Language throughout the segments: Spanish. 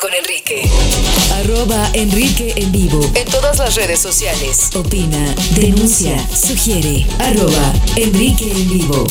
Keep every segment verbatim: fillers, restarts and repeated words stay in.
con Enrique. Arroba Enrique en vivo. En todas las redes sociales. Opina, denuncia, sugiere. Arroba Enrique en vivo.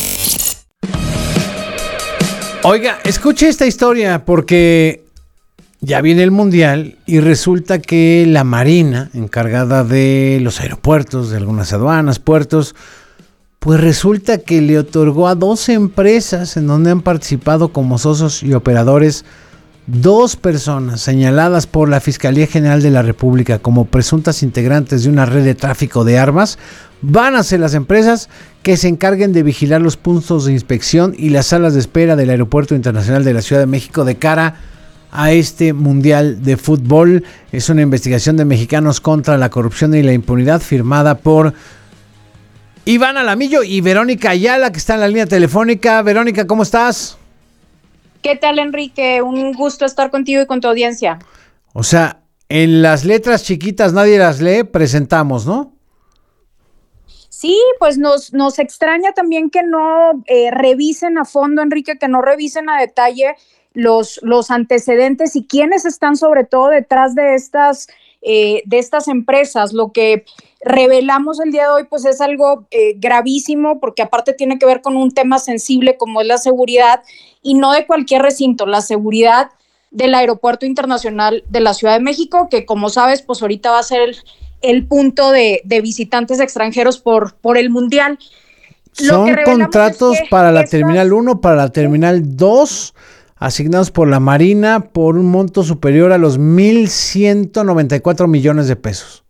Oiga, escuche esta historia porque ya viene el Mundial y resulta que la Marina, encargada de los aeropuertos, de algunas aduanas, puertos, pues resulta que le otorgó a dos empresas en donde han participado como socios y operadores dos personas señaladas por la Fiscalía General de la República como presuntas integrantes de una red de tráfico de armas. Van a ser las empresas que se encarguen de vigilar los puntos de inspección y las salas de espera del Aeropuerto Internacional de la Ciudad de México de cara a este Mundial de Fútbol. Es una investigación de Mexicanos contra la Corrupción y la Impunidad firmada por Iván Alamillo y Verónica Ayala, que está en la línea telefónica. Verónica, ¿cómo estás? ¿Qué tal, Enrique? Un gusto estar contigo y con tu audiencia. O sea, en las letras chiquitas nadie las lee, presentamos, ¿no? Sí, pues nos, nos extraña también que no eh, revisen a fondo, Enrique, que no revisen a detalle los, los antecedentes y quiénes están sobre todo detrás de estas, eh, de estas empresas. Lo que revelamos el día de hoy pues es algo eh, gravísimo, porque aparte tiene que ver con un tema sensible como es la seguridad, y no de cualquier recinto, la seguridad del Aeropuerto Internacional de la Ciudad de México, que como sabes pues ahorita va a ser el, el punto de, de visitantes extranjeros por, por el Mundial. Lo Son contratos es para la estas... Terminal uno, para la Terminal dos, asignados por la Marina por un monto superior a los mil ciento noventa y cuatro millones de pesos.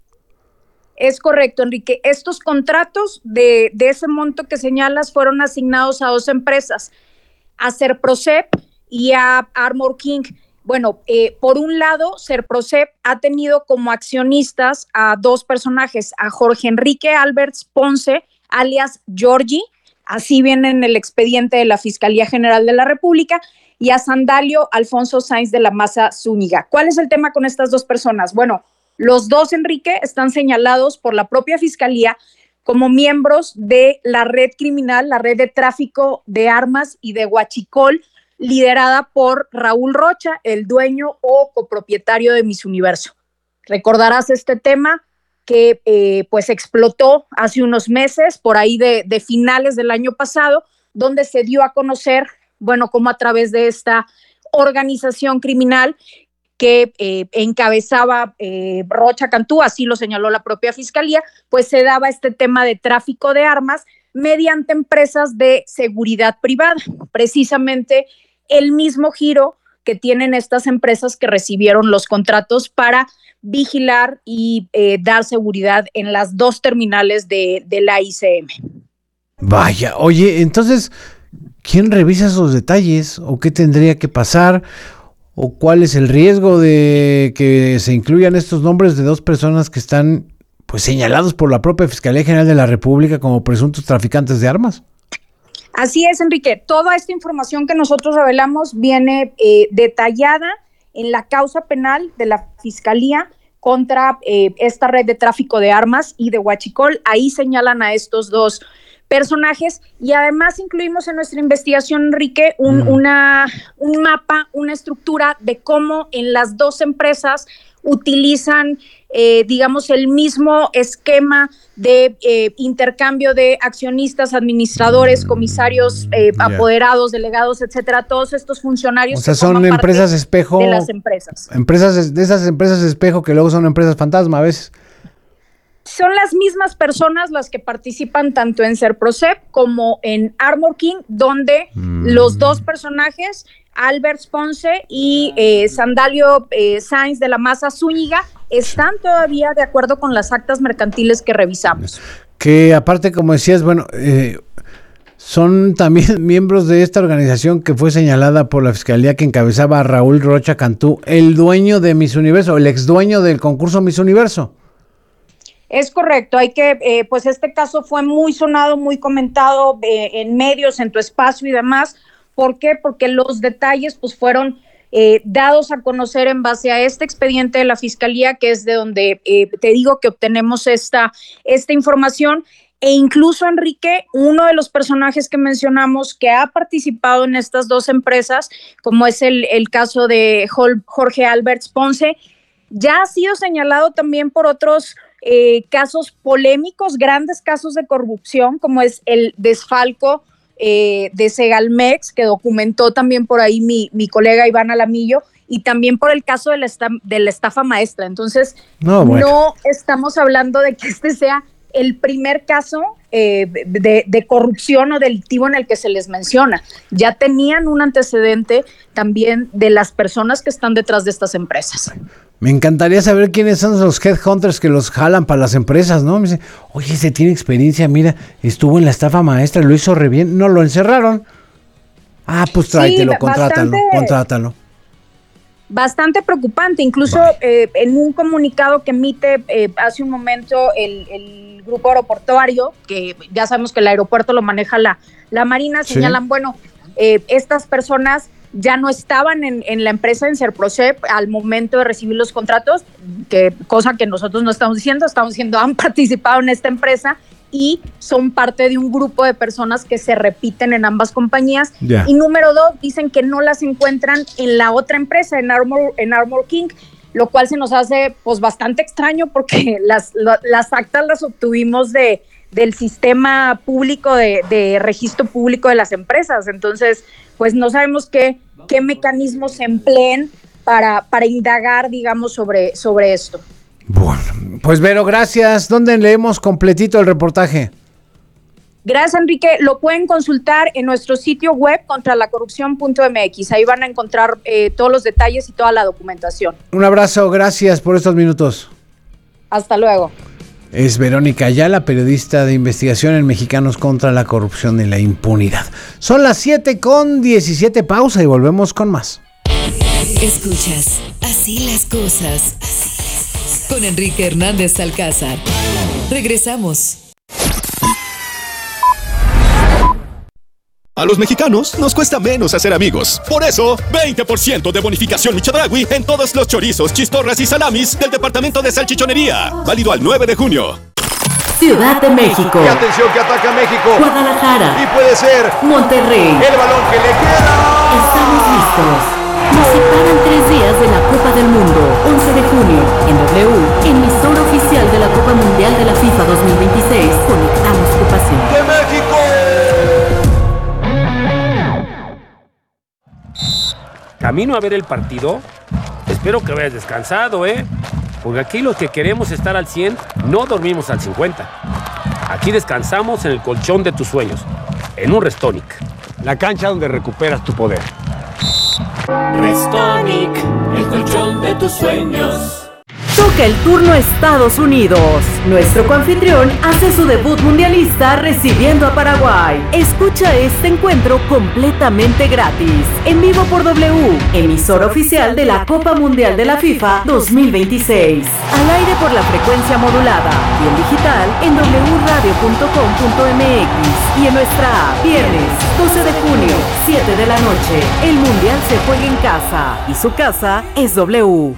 Es correcto, Enrique. Estos contratos de, de ese monto que señalas fueron asignados a dos empresas, a Serprocep y a Armor King. Bueno, eh, por un lado, Serprocep ha tenido como accionistas a dos personajes, a Jorge Enrique Alberts Ponce, alias Giorgi, así viene en el expediente de la Fiscalía General de la República, y a Sandalio Alfonso Sainz de la Maza Zúñiga. ¿Cuál es el tema con estas dos personas? Bueno, los dos, Enrique, están señalados por la propia Fiscalía como miembros de la red criminal, la red de tráfico de armas y de huachicol, liderada por Raúl Rocha, el dueño o copropietario de Miss Universo. Recordarás este tema que eh, pues explotó hace unos meses, por ahí de, de finales del año pasado, donde se dio a conocer, bueno, cómo a través de esta organización criminal que eh, encabezaba eh, Rocha Cantú, así lo señaló la propia Fiscalía, pues se daba este tema de tráfico de armas mediante empresas de seguridad privada, precisamente el mismo giro que tienen estas empresas que recibieron los contratos para vigilar y eh, dar seguridad en las dos terminales de, de la I C M. Vaya, oye, entonces, ¿quién revisa esos detalles? ¿O qué tendría que pasar? ¿O cuál es el riesgo de que se incluyan estos nombres de dos personas que están pues señalados por la propia Fiscalía General de la República como presuntos traficantes de armas? Así es, Enrique. Toda esta información que nosotros revelamos viene eh, detallada en la causa penal de la Fiscalía contra eh, esta red de tráfico de armas y de huachicol. Ahí señalan a estos dos personajes, y además incluimos en nuestra investigación, Enrique, un, mm. una, un mapa, una estructura de cómo en las dos empresas utilizan, eh, digamos, el mismo esquema de eh, intercambio de accionistas, administradores, comisarios, eh, yeah. apoderados, delegados, etcétera, todos estos funcionarios. O sea, son empresas espejo de las empresas. Empresas de esas empresas espejo que luego son empresas fantasma a veces. Son las mismas personas las que participan tanto en Serprocep como en Armor King, donde mm. los dos personajes, Alberts Ponce y eh, Sandalio eh, Sainz de la Maza Zúñiga, están todavía de acuerdo con las actas mercantiles que revisamos. Que aparte, como decías, bueno, eh, son también miembros de esta organización que fue señalada por la Fiscalía que encabezaba a Raúl Rocha Cantú, el dueño de Miss Universo, el ex dueño del concurso Miss Universo. Es correcto, hay que, eh, pues este caso fue muy sonado, muy comentado eh, en medios, en tu espacio y demás. ¿Por qué? Porque los detalles pues fueron eh, dados a conocer en base a este expediente de la Fiscalía, que es de donde eh, te digo que obtenemos esta, esta información. E incluso, Enrique, uno de los personajes que mencionamos que ha participado en estas dos empresas, como es el, el caso de Jorge Alberts Ponce, ya ha sido señalado también por otros eh, casos polémicos, grandes casos de corrupción, como es el desfalco eh, de Segalmex, que documentó también por ahí mi, mi colega Iván Alamillo, y también por el caso de la, esta, de la estafa maestra. Entonces, no, bueno. no estamos hablando de que este sea el primer caso eh, de, de corrupción o delictivo en el que se les menciona. Ya tenían un antecedente también de las personas que están detrás de estas empresas. Me encantaría saber quiénes son los headhunters que los jalan para las empresas, ¿no? Me dice, oye, ese tiene experiencia, mira, estuvo en la estafa maestra, lo hizo re bien, no lo encerraron. Ah, pues tráetelo, sí, contrátalo, bastante... contrátalo. Bastante preocupante, incluso eh, en un comunicado que emite eh, hace un momento el, el grupo aeroportuario, que ya sabemos que el aeropuerto lo maneja la, la Marina, sí. señalan, bueno, eh, estas personas ya no estaban en, en la empresa, en Serprocep, al momento de recibir los contratos, que cosa que nosotros no estamos diciendo, estamos diciendo han participado en esta empresa y son parte de un grupo de personas que se repiten en ambas compañías. Yeah. Y número dos, dicen que no las encuentran en la otra empresa, en Armor, en Armor King, lo cual se nos hace pues bastante extraño porque las, las actas las obtuvimos de, del sistema público, de, de registro público de las empresas. Entonces, pues no sabemos qué, qué mecanismos se empleen para, para indagar, digamos, sobre, sobre esto. Bueno, pues Vero, gracias. ¿Dónde leemos completito el reportaje? Gracias, Enrique. Lo pueden consultar en nuestro sitio web contra la corrupción punto m x. Ahí van a encontrar eh, todos los detalles y toda la documentación. Un abrazo, gracias por estos minutos. Hasta luego. Es Verónica Ayala, periodista de investigación en Mexicanos contra la Corrupción y la Impunidad. Son las siete con diecisiete, pausa y volvemos con más. Escuchas, así las cosas, así con Enrique Hernández Alcázar. Regresamos. A los mexicanos nos cuesta menos hacer amigos. Por eso, veinte por ciento de bonificación Michodragui en todos los chorizos, chistorras y salamis del departamento de salchichonería. Válido al nueve de junio. Ciudad de México. Y atención que ataca México. Guadalajara. Y puede ser Monterrey. El balón que le queda. Estamos listos. Nos separan tres días de la Copa del Mundo. once de junio, en W, emisora oficial de la Copa Mundial de la FIFA dos mil veintiséis. Conectamos tu pasión. ¡De México! Camino a ver el partido. Espero que hayas descansado, ¿eh? Porque aquí los que queremos estar al cien, no dormimos al cincuenta. Aquí descansamos en el colchón de tus sueños, en un Restonic. La cancha donde recuperas tu poder. Restonic, el colchón de tus sueños. Toca el turno a Estados Unidos. Nuestro coanfitrión hace su debut mundialista recibiendo a Paraguay. Escucha este encuentro completamente gratis. En vivo por W, emisora oficial de la Copa Mundial de la FIFA dos mil veintiséis. Al aire por la frecuencia modulada y en digital en doble u radio punto com punto m x y en nuestra app. Viernes doce de junio, siete de la noche. El Mundial se juega en casa y su casa es W.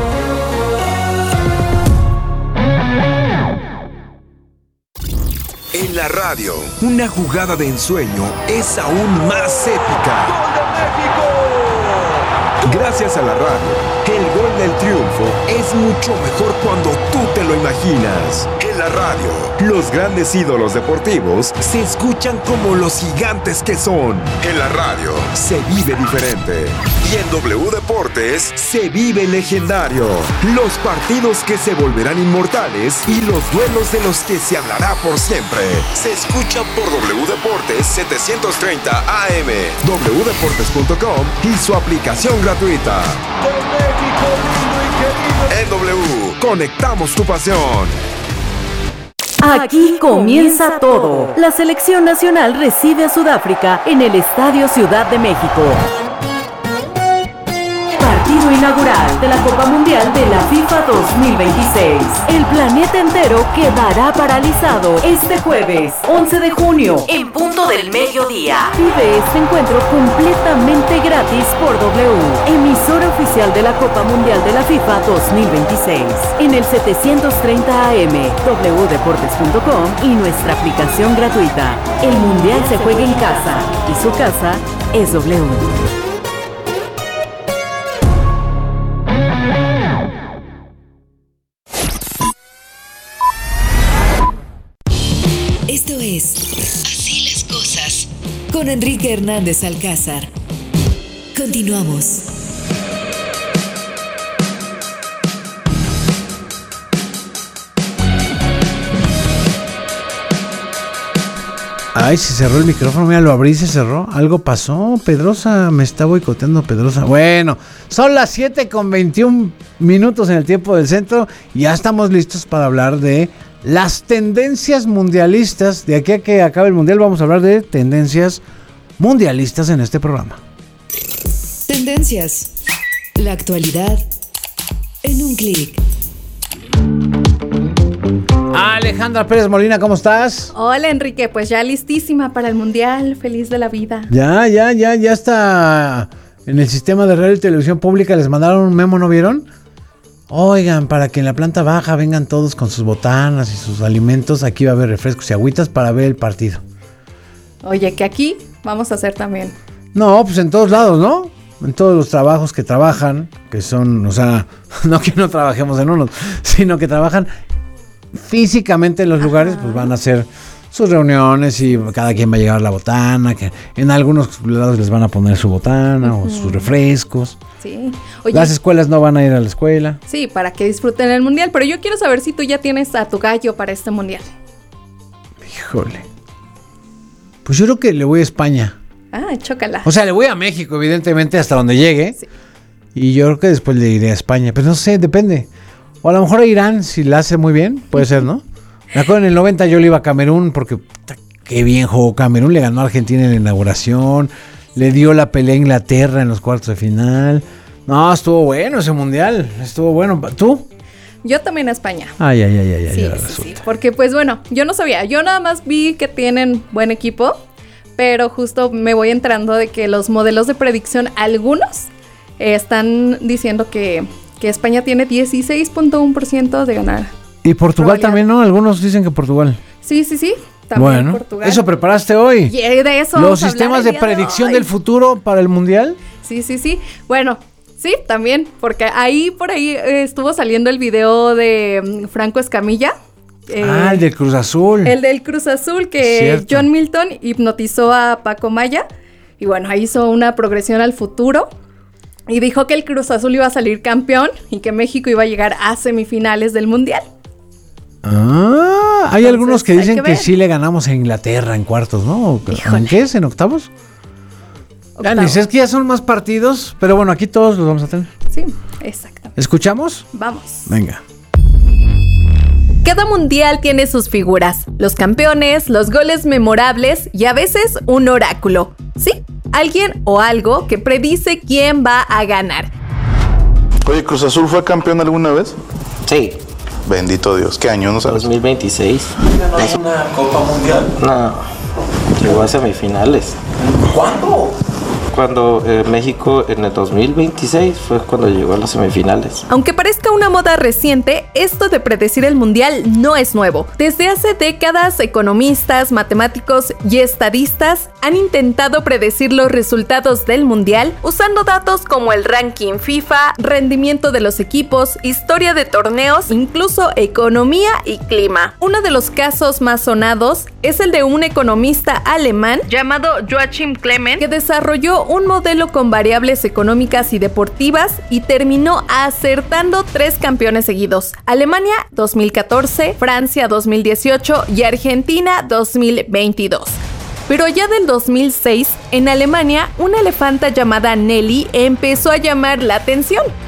En la radio, una jugada de ensueño es aún más épica. ¡Gol de México! Gracias a la radio, el gol del triunfo es mucho mejor cuando tú te lo imaginas. En la radio, los grandes ídolos deportivos se escuchan como los gigantes que son. En la radio, se vive diferente. Y en W Deportes, se vive legendario. Los partidos que se volverán inmortales y los duelos de los que se hablará por siempre. Se escucha por W Deportes setecientos treinta A M, doble u deportes punto com y su aplicación gratuita. ¡De México, lindo y querido! En W, conectamos tu pasión. Aquí comienza todo. La selección nacional recibe a Sudáfrica en el Estadio Ciudad de México. Partido inaugural de la Copa Mundial de la FIFA dos mil veintiséis. El planeta entero quedará paralizado este jueves, once de junio, en punto del mediodía. Vive este encuentro completamente gratis por W, emisora oficial de la Copa Mundial de la FIFA dos mil veintiséis, en el setecientos treinta A M, w deportes punto com y nuestra aplicación gratuita. El Mundial se juega en casa y su casa es W. Esto es Así las cosas con Enrique Hernández Alcázar. Continuamos. Ay, se cerró el micrófono, mira, lo abrí y se cerró. Algo pasó, Pedrosa, me está boicoteando Pedrosa. Bueno, son las siete con veintiún minutos en el tiempo del centro. Ya estamos listos para hablar de las tendencias mundialistas. De aquí a que acabe el mundial vamos a hablar de tendencias mundialistas en este programa. Tendencias. La actualidad en un clic. Alejandra Pérez Molina, ¿cómo estás? Hola, Enrique, pues ya listísima para el mundial, feliz de la vida. Ya, ya, ya, ya está en el sistema de radio y televisión pública, les mandaron un memo, ¿no vieron? Oigan, para que en la planta baja vengan todos con sus botanas y sus alimentos, aquí va a haber refrescos y agüitas para ver el partido. Oye, que aquí vamos a hacer también. No, pues en todos lados, ¿no? En todos los trabajos que trabajan, que son, o sea, no que no trabajemos en unos, sino que trabajan físicamente en los Ajá. lugares, pues van a hacer sus reuniones y cada quien va a llevar la botana, que en algunos lados les van a poner su botana uh-huh. o sus refrescos. Sí. Oye, las escuelas no van a ir a la escuela. Sí, para que disfruten el mundial, pero yo quiero saber si tú ya tienes a tu gallo para este mundial. Híjole. Pues yo creo que le voy a España. Ah, chócala. O sea, le voy a México, evidentemente, hasta donde llegue. Sí. Y yo creo que después le iré a España, pero no sé, depende. O a lo mejor a Irán, si la hace muy bien, puede ser, ¿no? Me acuerdo en el noventa yo le iba a Camerún porque qué bien jugó Camerún, le ganó a Argentina en la inauguración, le dio la pelea a Inglaterra en los cuartos de final. No, estuvo bueno ese mundial, estuvo bueno. ¿Tú? Yo también a España. Ay, ay, ay, ay, sí, ay, sí, sí, porque pues bueno, yo no sabía, yo nada más vi que tienen buen equipo, pero justo me voy enterando de que los modelos de predicción, algunos eh, están diciendo que... que España tiene dieciséis punto uno por ciento de ganar. Y Portugal también, ¿no? Algunos dicen que Portugal. Sí, sí, sí. También bueno, Portugal. ¿Eso preparaste hoy? Y de eso ¿Los sistemas de predicción de del futuro para el Mundial? Sí, sí, sí. Bueno, sí, también, porque ahí por ahí eh, estuvo saliendo el video de um, Franco Escamilla. Eh, ah, el del Cruz Azul. El del Cruz Azul, que Cierto. John Milton hipnotizó a Paco Maya. Y bueno, ahí hizo una progresión al futuro. Y dijo que el Cruz Azul iba a salir campeón y que México iba a llegar a semifinales del Mundial. Ah, hay Entonces, algunos que dicen que, que sí le ganamos a Inglaterra en cuartos, ¿no? Híjole. ¿En qué es? ¿En octavos? Octavos. Ni sé, es que ya son más partidos, pero bueno, aquí todos los vamos a tener. Sí, exacto. ¿Escuchamos? Vamos. Venga. Cada mundial tiene sus figuras, los campeones, los goles memorables y a veces un oráculo. Sí, alguien o algo que predice quién va a ganar. Oye, ¿Cruz Azul fue campeón alguna vez? Sí. Bendito Dios, ¿qué año no sabes? dos mil veintiséis. ¿Ganó una Copa Mundial? No, llegó a semifinales. ¿Cuándo? Cuando eh, México en el dos mil veintiséis fue cuando llegó a las semifinales. Aunque parezca una moda reciente, esto de predecir el mundial no es nuevo. Desde hace décadas, economistas, matemáticos y estadistas han intentado predecir los resultados del mundial usando datos como el ranking FIFA, rendimiento de los equipos, historia de torneos, incluso economía y clima. Uno de los casos más sonados es el de un economista alemán llamado Joachim Clement, que desarrolló un modelo con variables económicas y deportivas y terminó acertando tres campeones seguidos: Alemania dos mil catorce, Francia dos mil dieciocho y Argentina dos mil veintidós. Pero ya del dos mil seis, en Alemania, una elefanta llamada Nelly empezó a llamar la atención.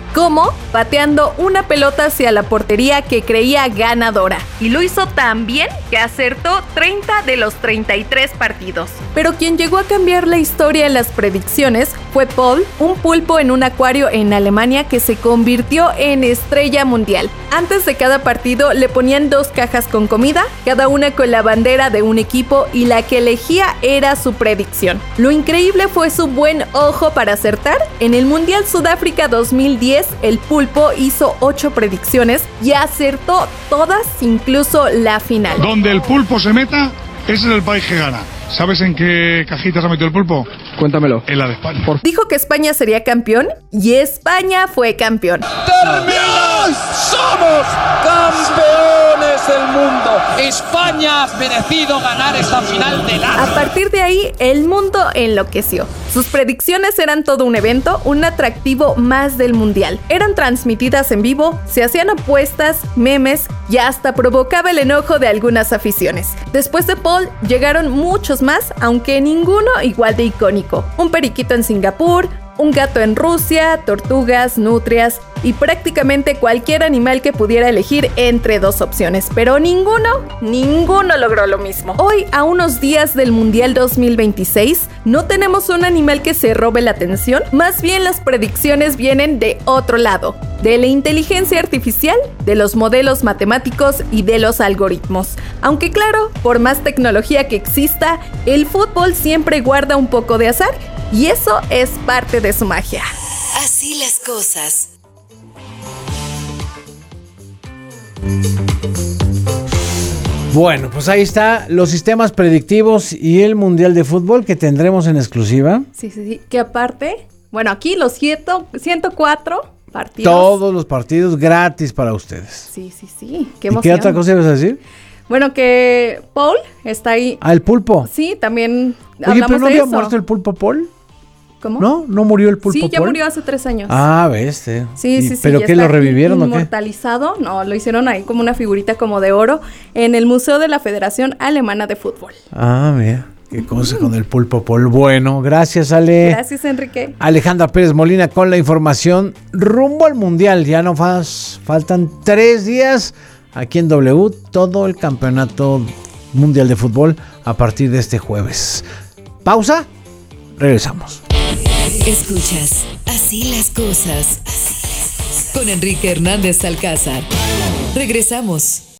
¿Cómo? Pateando una pelota hacia la portería que creía ganadora. Y lo hizo tan bien que acertó treinta de los treinta y tres partidos. Pero quien llegó a cambiar la historia en las predicciones fue Paul, un pulpo en un acuario en Alemania que se convirtió en estrella mundial. Antes de cada partido le ponían dos cajas con comida, cada una con la bandera de un equipo, y la que elegía era su predicción. Lo increíble fue su buen ojo para acertar. En el Mundial Sudáfrica dos mil diez, el pulpo hizo ocho predicciones y acertó todas, incluso la final. Donde el pulpo se meta, ese es el país que gana. ¿Sabes en qué cajita se ha metido el pulpo? Cuéntamelo. En la de España. Por... Dijo que España sería campeón y España fue campeón. ¡Terminamos! ¡Somos campeones del mundo! España ha merecido ganar esta final de nada. A partir de ahí, el mundo enloqueció. Sus predicciones eran todo un evento, un atractivo más del mundial. Eran transmitidas en vivo, se hacían apuestas, memes y hasta provocaba el enojo de algunas aficiones. Después de Paul, llegaron muchos más, aunque ninguno igual de icónico. Un periquito en Singapur, un gato en Rusia, tortugas, nutrias y prácticamente cualquier animal que pudiera elegir entre dos opciones. Pero ninguno, ninguno logró lo mismo. Hoy, a unos días del Mundial dos mil veintiséis, no tenemos un animal que se robe la atención. Más bien las predicciones vienen de otro lado, de la inteligencia artificial, de los modelos matemáticos y de los algoritmos. Aunque claro, por más tecnología que exista, el fútbol siempre guarda un poco de azar. Y eso es parte de su magia. Así las cosas. Bueno, pues ahí está los sistemas predictivos y el Mundial de Fútbol que tendremos en exclusiva. Sí, sí, sí. Que aparte, bueno, aquí los ciento cuatro partidos. Todos los partidos gratis para ustedes. Sí, sí, sí. Qué ¿Y emoción. qué otra cosa ibas a decir? Bueno, que Paul está ahí. Ah, el pulpo. Sí, también Oye, hablamos pero ¿no de había eso. muerto el pulpo Paul? ¿Cómo? ¿No? ¿No murió el pulpo Sí, ya Paul? murió hace tres años. Ah, ves. Eh. Sí, sí, sí. ¿Pero ya qué, está lo revivieron o qué? Inmortalizado. No, lo hicieron ahí como una figurita como de oro en el Museo de la Federación Alemana de Fútbol. Ah, mira. Qué cosa con el pulpo Paul. Bueno, gracias, Ale. Gracias, Enrique. Alejandra Pérez Molina con la información rumbo al Mundial. Ya no fas, faltan tres días aquí en W, todo el campeonato mundial de fútbol a partir de este jueves. Pausa, regresamos. Escuchas Así las cosas con Enrique Hernández Alcázar. Regresamos.